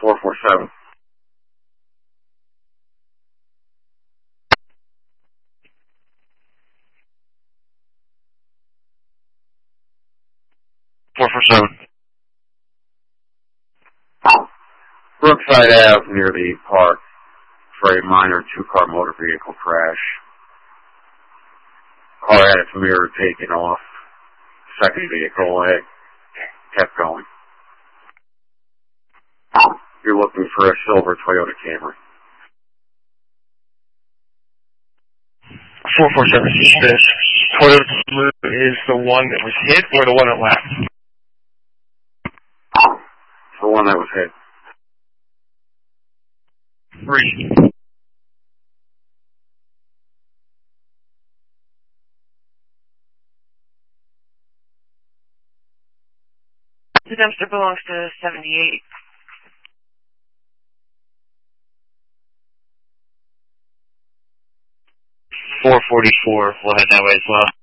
447. Brookside Ave near the park for a minor two-car motor vehicle crash. Car had its mirror taken off. Second vehicle had kept going. You're looking for a silver Toyota Camry. 447. The Toyota Camry is the one that was hit or the one that left? The one that was hit. 3. The dumpster belongs to 78. 444. We'll head that way as well.